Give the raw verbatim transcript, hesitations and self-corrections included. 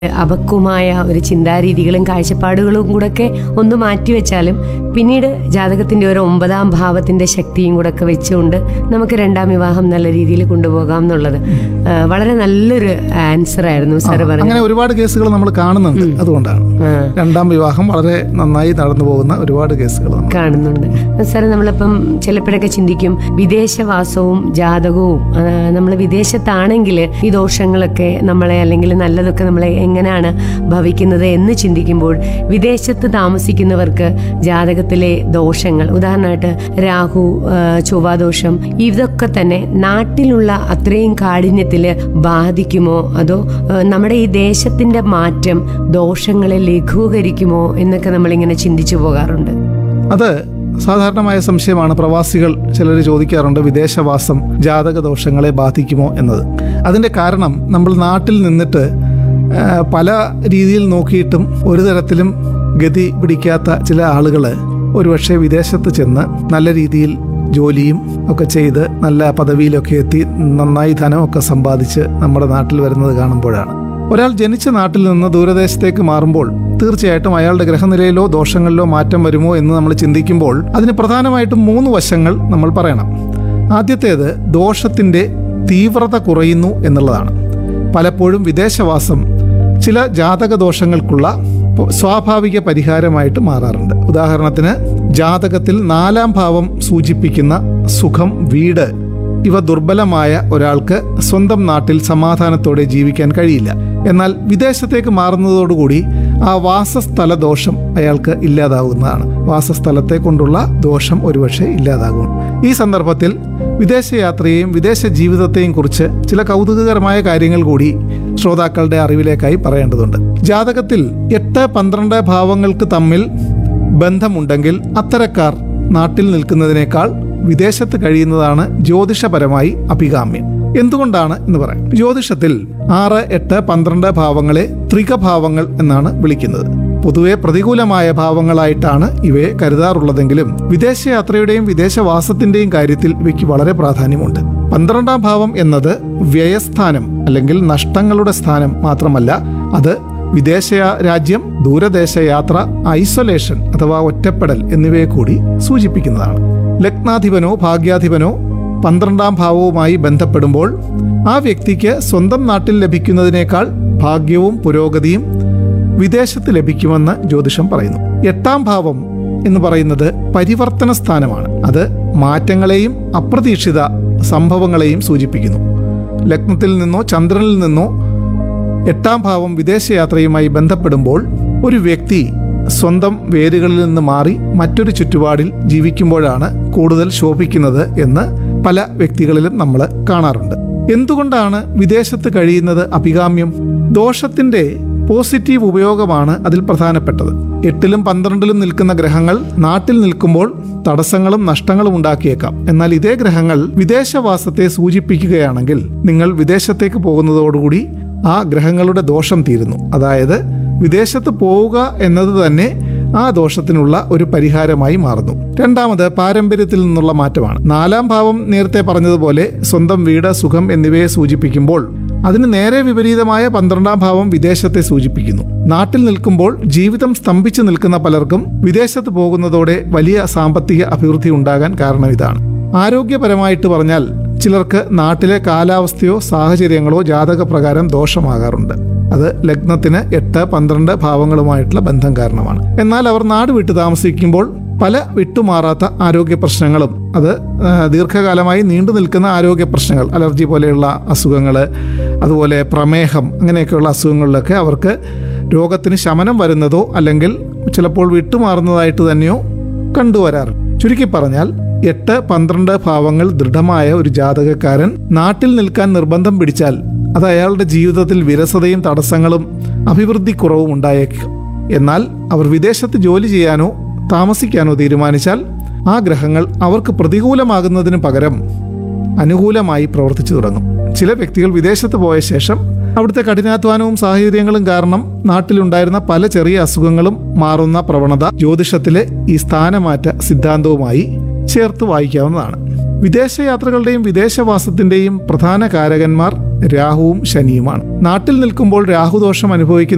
അപക്വമായ ഒരു ചിന്താരീതികളും കാഴ്ചപ്പാടുകളും കൂടെയൊക്കെ ഒന്ന് മാറ്റിവെച്ചാലും പിന്നീട് ജാതകത്തിന്റെ ഒരു ഒമ്പതാം ഭാവത്തിന്റെ ശക്തിയും കൂടെ ഒക്കെ വെച്ചുകൊണ്ട് നമുക്ക് രണ്ടാം വിവാഹം നല്ല രീതിയിൽ കൊണ്ടുപോകാം എന്നുള്ളത് ആ, വളരെ നല്ലൊരു ആൻസർ ആയിരുന്നു സാർ പറഞ്ഞത്. അങ്ങനെ ഒരുപാട് കേസുകൾ നമ്മൾ കാണുന്നുണ്ട്. അതുകൊണ്ടാണ് രണ്ടാം വിവാഹം വളരെ നന്നായി നടന്നു പോകുന്ന ഒരുപാട് കേസുകൾ നമ്മൾ കാണുന്നുണ്ട്. സാർ നമ്മളിപ്പം ചിലപ്പോഴൊക്കെ ചിന്തിക്കും വിദേശവാസവും ജാതകവും നമ്മൾ വിദേശത്താണെങ്കിൽ ഈ ദോഷങ്ങളൊക്കെ നമ്മളെ അല്ലെങ്കിൽ നല്ലതൊക്കെ നമ്മളെ എങ്ങനെയാണ് ഭവിക്കുന്നത് എന്ന് ചിന്തിക്കുമ്പോൾ വിദേശത്ത് താമസിക്കുന്നവർക്ക് ജാതകത്തിലെ ദോഷങ്ങൾ, ഉദാഹരണമായിട്ട് രാഹു, ആ, ചൊവ്വാദോഷം, ഇതൊക്കെ തന്നെ നാട്ടിലുള്ള അത്രയും കാഠിന്യത്തിൽ ബാധിക്കുമോ അതോ ആ, നമ്മുടെ ഈ ദേശത്തിന്റെ മാറ്റം ദോഷങ്ങളെ ലഘൂകരിക്കുമോ എന്നൊക്കെ നമ്മളിങ്ങനെ ചിന്തിച്ചു പോകാറുണ്ട്. അത് സാധാരണമായ സംശയമാണ്. പ്രവാസികൾ ചിലർ ചോദിക്കാറുണ്ട്, വിദേശവാസം ജാതക ദോഷങ്ങളെ ബാധിക്കുമോ എന്നത്. അതിൻ്റെ കാരണം നമ്മൾ നാട്ടിൽ നിന്നിട്ട് ആ, പല രീതിയിൽ നോക്കിയിട്ടും ഒരു തരത്തിലും ഗതി പിടിക്കാത്ത ചില ആളുകൾ ഒരുപക്ഷെ വിദേശത്ത് ചെന്ന് നല്ല രീതിയിൽ ജോലിയും ഒക്കെ ചെയ്ത് നല്ല പദവിയിലൊക്കെ എത്തി നന്നായി ധനമൊക്കെ സമ്പാദിച്ച് നമ്മുടെ നാട്ടിൽ വരുന്നത് കാണുമ്പോഴാണ്. ഒരാൾ ജനിച്ച നാട്ടിൽ നിന്ന് ദൂരദേശത്തേക്ക് മാറുമ്പോൾ തീർച്ചയായിട്ടും അയാളുടെ ഗ്രഹനിലയിലോ ദോഷങ്ങളിലോ മാറ്റം വരുമോ എന്ന് നമ്മൾ ചിന്തിക്കുമ്പോൾ അതിന് പ്രധാനമായിട്ടും മൂന്ന് വശങ്ങൾ നമ്മൾ പറയണം. ആദ്യത്തേത് ദോഷത്തിൻ്റെ തീവ്രത കുറയുന്നു എന്നുള്ളതാണ്. പലപ്പോഴും വിദേശവാസം ചില ജാതക ദോഷങ്ങൾക്കുള്ള സ്വാഭാവിക പരിഹാരമായിട്ട് മാറാറുണ്ട്. ഉദാഹരണത്തിന് ജാതകത്തിൽ നാലാം ഭാവം സൂചിപ്പിക്കുന്ന സുഖം, വീട്, ഇവ ദുർബലമായ ഒരാൾക്ക് സ്വന്തം നാട്ടിൽ സമാധാനത്തോടെ ജീവിക്കാൻ കഴിയില്ല. എന്നാൽ വിദേശത്തേക്ക് മാറുന്നതോടുകൂടി ആ വാസസ്ഥല ദോഷം അയാൾക്ക് ഇല്ലാതാകുന്നതാണ്. വാസസ്ഥലത്തെ കൊണ്ടുള്ള ദോഷം ഒരുപക്ഷെ ഇല്ലാതാകും. ഈ സന്ദർഭത്തിൽ വിദേശയാത്രയെയും വിദേശ ജീവിതത്തെയും കുറിച്ച് ചില കൗതുകകരമായ കാര്യങ്ങൾ കൂടി ശ്രോതാക്കളുടെ അറിവിലേക്കായി പറയേണ്ടതുണ്ട്. ജാതകത്തിൽ എട്ട് പന്ത്രണ്ട് ഭാവങ്ങൾക്ക് തമ്മിൽ ബന്ധമുണ്ടെങ്കിൽ അത്തരക്കാർ നാട്ടിൽ നിൽക്കുന്നതിനേക്കാൾ വിദേശത്ത് കഴിയുന്നതാണ് ജ്യോതിഷപരമായി അഭികാമ്യം. എന്തുകൊണ്ടാണ് എന്ന് പറയാം. ജ്യോതിഷത്തിൽ ആറ്, എട്ട്, പന്ത്രണ്ട് ഭാവങ്ങളെ ത്രികഭാവങ്ങൾ എന്നാണ് വിളിക്കുന്നത്. പൊതുവെ പ്രതികൂലമായ ഭാവങ്ങളായിട്ടാണ് ഇവയെ കരുതാറുള്ളതെങ്കിലും വിദേശയാത്രയുടെയും വിദേശവാസത്തിന്റെയും കാര്യത്തിൽ ഇവയ്ക്ക് വളരെ പ്രാധാന്യമുണ്ട്. പന്ത്രണ്ടാം ഭാവം എന്നത് വ്യയസ്ഥാനം അല്ലെങ്കിൽ നഷ്ടങ്ങളുടെ സ്ഥാനം മാത്രമല്ല, അത് വിദേശ രാജ്യം, ദൂരദേശ യാത്ര, ഐസൊലേഷൻ അഥവാ ഒറ്റപ്പെടൽ എന്നിവയെ കൂടി സൂചിപ്പിക്കുന്നതാണ്. ലഗ്നാധിപനോ ഭാഗ്യാധിപനോ പന്ത്രണ്ടാം ഭാവവുമായി ബന്ധപ്പെടുമ്പോൾ ആ വ്യക്തിക്ക് സ്വന്തം നാട്ടിൽ ലഭിക്കുന്നതിനേക്കാൾ ഭാഗ്യവും പുരോഗതിയും വിദേശത്ത് ലഭിക്കുമെന്ന് ജ്യോതിഷം പറയുന്നു. എട്ടാം ഭാവം എന്ന് പറയുന്നത് പരിവർത്തന സ്ഥാനമാണ്. അത് മാറ്റങ്ങളെയും അപ്രതീക്ഷിത സംഭവങ്ങളെയും സൂചിപ്പിക്കുന്നു. ലഗ്നത്തിൽ നിന്നോ ചന്ദ്രനിൽ നിന്നോ എട്ടാം ഭാവം വിദേശയാത്രയുമായി ബന്ധപ്പെടുമ്പോൾ ഒരു വ്യക്തി സ്വന്തം വേരുകളിൽ നിന്ന് മാറി മറ്റൊരു ചുറ്റുപാടിൽ ജീവിക്കുമ്പോഴാണ് കൂടുതൽ ശോഭിക്കുന്നത് എന്ന് പല വ്യക്തികളിലും നമ്മൾ കാണാറുണ്ട്. എന്തുകൊണ്ടാണ് വിദേശത്ത് കഴിയുന്നത് അഭികാമ്യം? ദോഷത്തിന്റെ പോസിറ്റീവ് ഉപയോഗമാണ് അതിൽ പ്രധാനപ്പെട്ടത്. എട്ടിലും പന്ത്രണ്ടിലും നിൽക്കുന്ന ഗ്രഹങ്ങൾ നാട്ടിൽ നിൽക്കുമ്പോൾ തടസ്സങ്ങളും നഷ്ടങ്ങളും ഉണ്ടാക്കിയേക്കാം. എന്നാൽ ഇതേ ഗ്രഹങ്ങൾ വിദേശവാസത്തെ സൂചിപ്പിക്കുകയാണെങ്കിൽ നിങ്ങൾ വിദേശത്തേക്ക് പോകുന്നതോടുകൂടി ആ ഗ്രഹങ്ങളുടെ ദോഷം തീരുന്നു. അതായത് വിദേശത്ത് പോവുക എന്നത് തന്നെ ആ ദോഷത്തിനുള്ള ഒരു പരിഹാരമായി മാറുന്നു. രണ്ടാമത് പാരമ്പര്യത്തിൽ നിന്നുള്ള മാറ്റമാണ്. നാലാം ഭാവം നേരത്തെ പറഞ്ഞതുപോലെ സ്വന്തം വീട്, സുഖം എന്നിവയെ സൂചിപ്പിക്കുമ്പോൾ അതിന് നേരെ വിപരീതമായ പന്ത്രണ്ടാം ഭാവം വിദേശത്തെ സൂചിപ്പിക്കുന്നു. നാട്ടിൽ നിൽക്കുമ്പോൾ ജീവിതം സ്തംഭിച്ചു നിൽക്കുന്ന പലർക്കും വിദേശത്ത് പോകുന്നതോടെ വലിയ സാമ്പത്തിക അഭിവൃദ്ധി ഉണ്ടാകാൻ കാരണം ഇതാണ്. ആരോഗ്യപരമായിട്ട് പറഞ്ഞാൽ ചിലർക്ക് നാട്ടിലെ കാലാവസ്ഥയോ സാഹചര്യങ്ങളോ ജാതകപ്രകാരം ദോഷമാകാറുണ്ട്. അത് ലഗ്നത്തിന് എട്ട് പന്ത്രണ്ട് ഭാവങ്ങളുമായിട്ടുള്ള ബന്ധം കാരണമാണ്. എന്നാൽ അവർ നാട് വിട്ട് താമസിക്കുമ്പോൾ പല വിട്ടുമാറാത്ത ആരോഗ്യ പ്രശ്നങ്ങളും, അത് ദീർഘകാലമായി നീണ്ടു നിൽക്കുന്ന ആരോഗ്യ പ്രശ്നങ്ങൾ, അലർജി പോലെയുള്ള അസുഖങ്ങൾ, അതുപോലെ പ്രമേഹം, അങ്ങനെയൊക്കെയുള്ള അസുഖങ്ങളിലൊക്കെ അവർക്ക് രോഗത്തിന് ശമനം വരുന്നതോ അല്ലെങ്കിൽ ചിലപ്പോൾ വിട്ടുമാറുന്നതായിട്ട് തന്നെയോ കണ്ടുവരാറുണ്ട്. ചുരുക്കി പറഞ്ഞാൽ എട്ട് പന്ത്രണ്ട് ഭാവങ്ങൾ ദൃഢമായ ഒരു ജാതകക്കാരൻ നാട്ടിൽ നിൽക്കാൻ നിർബന്ധം പിടിച്ചാൽ അത് അയാളുടെ ജീവിതത്തിൽ വിരസതയും തടസ്സങ്ങളും അഭിവൃദ്ധിക്കുറവും ഉണ്ടായേക്കും. എന്നാൽ അവർ വിദേശത്ത് ജോലി ചെയ്യാനോ താമസിക്കാനോ തീരുമാനിച്ചാൽ ആ ഗ്രഹങ്ങൾ അവർക്ക് പ്രതികൂലമാകുന്നതിന് പകരം അനുകൂലമായി പ്രവർത്തിച്ചു തുടങ്ങും. ചില വ്യക്തികൾ വിദേശത്ത് പോയ ശേഷം അവിടുത്തെ കഠിനാധ്വാനവും സാഹചര്യങ്ങളും കാരണം നാട്ടിലുണ്ടായിരുന്ന പല ചെറിയ അസുഖങ്ങളും മാറുന്ന പ്രവണത ജ്യോതിഷത്തിലെ ഈ സ്ഥാനമാറ്റ സിദ്ധാന്തവുമായി ചേർത്ത് വായിക്കാവുന്നതാണ്. വിദേശയാത്രകളുടെയും വിദേശവാസത്തിന്റെയും പ്രധാന കാരകന്മാർ രാഹുവും ശനിയുമാണ്. നാട്ടിൽ നിൽക്കുമ്പോൾ രാഹുദോഷം അനുഭവിക്കുന്ന